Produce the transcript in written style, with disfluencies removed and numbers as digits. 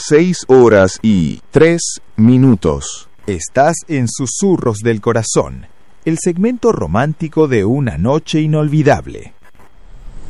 6:03. Estás en Susurros del Corazón, el segmento romántico de una noche inolvidable.